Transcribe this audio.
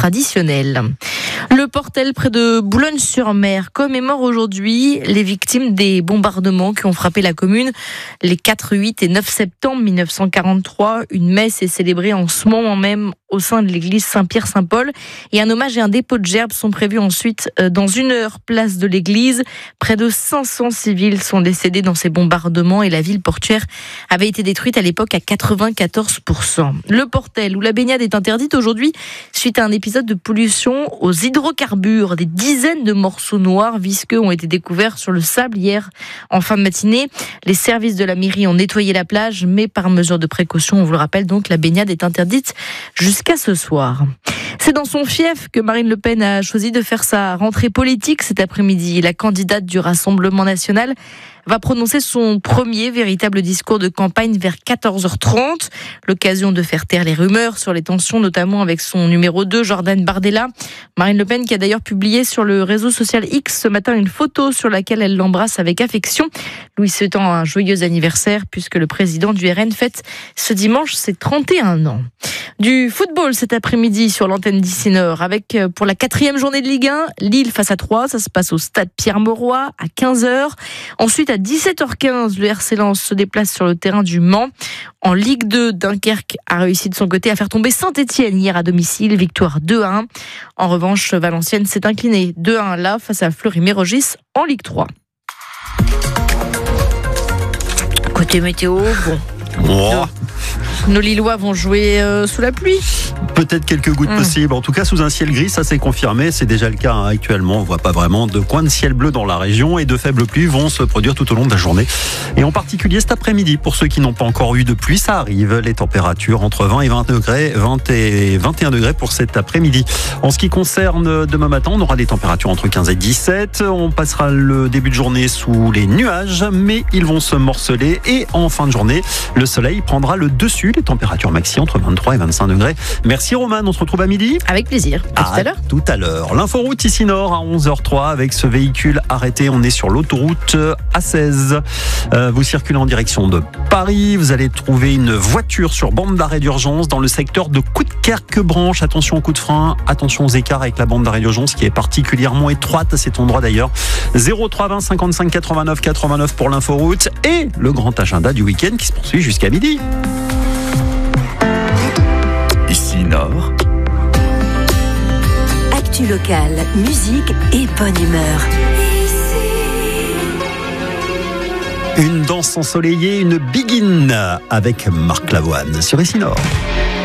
traditionnelle. Le Portel, près de Boulogne-sur-Mer, commémore aujourd'hui les victimes des bombardements qui ont frappé la commune les 4, 8 et 9 septembre 1943. Une messe est célébrée en ce moment même au sein de l'église Saint-Pierre-Saint-Paul. Et un hommage et un dépôt de gerbes sont prévus ensuite dans 1 heure, place de l'église. Près de 500 civils sont décédés dans ces bombardements et la ville portuaire avait été détruite à l'époque à 94%. Le Portel, où la baignade est interdite aujourd'hui suite à un épisode de pollution aux hydrocarbures. Des dizaines de morceaux noirs visqueux ont été découverts sur le sable hier en fin de matinée. Les services de la mairie ont nettoyé la plage, mais par mesure de précaution, on vous le rappelle donc, la baignade est interdite jusqu'à ce soir. C'est dans son fief que Marine Le Pen a choisi de faire sa rentrée politique cet après-midi. La candidate du Rassemblement national va prononcer son premier véritable discours de campagne vers 14h30. L'occasion de faire taire les rumeurs sur les tensions, notamment avec son numéro 2, Jordan Bardella. Marine Le Pen qui a d'ailleurs publié sur le réseau social X ce matin une photo sur laquelle elle l'embrasse avec affection. Lui souhaitant un joyeux anniversaire puisque le président du RN fête ce dimanche ses 31 ans. Du football cet après-midi sur l'antenne d'ICI Nord avec pour la 4e journée de Ligue 1, Lille face à Troyes. Ça se passe au stade Pierre-Mauroy à 15h. Ensuite à 17h15, le RC Lens se déplace sur le terrain du Mans. En Ligue 2, Dunkerque a réussi de son côté à faire tomber Saint-Etienne hier à domicile, victoire 2-1. En revanche, Valenciennes s'est inclinée 2-1 là face à Fleury-Mérogis en Ligue 3. Côté météo, bon. Nos Lillois vont jouer sous la pluie. Peut-être quelques gouttes possibles. En tout cas, sous un ciel gris, ça c'est confirmé. C'est déjà le cas actuellement. On voit pas vraiment de coin de ciel bleu dans la région et de faibles pluies vont se produire tout au long de la journée. Et en particulier cet après-midi, pour ceux qui n'ont pas encore eu de pluie, ça arrive. Les températures entre 20 et 20 degrés, 20 et 21 degrés pour cet après-midi. En ce qui concerne demain matin, on aura des températures entre 15 et 17. On passera le début de journée sous les nuages, mais ils vont se morceler. Et en fin de journée, le soleil prendra le dessus. Les températures maxi entre 23 et 25 degrés. Merci Romane, on se retrouve à midi. Avec plaisir. À tout à l'heure. Tout à l'heure. L'inforoute ICI Nord à 11h03 avec ce véhicule arrêté. On est sur l'autoroute A16. Vous circulez en direction de Paris. Vous allez trouver une voiture sur bande d'arrêt d'urgence dans le secteur de Coudekerque-Branche. Attention aux coups de frein, attention aux écarts avec la bande d'arrêt d'urgence qui est particulièrement étroite à cet endroit d'ailleurs. 03 20 55 89 89 pour l'inforoute et le grand agenda du week-end qui se poursuit jusqu'à midi. ICI Nord. Actu locale, musique et bonne humeur. Une danse ensoleillée, une begin avec Marc Lavoine sur ICI Nord.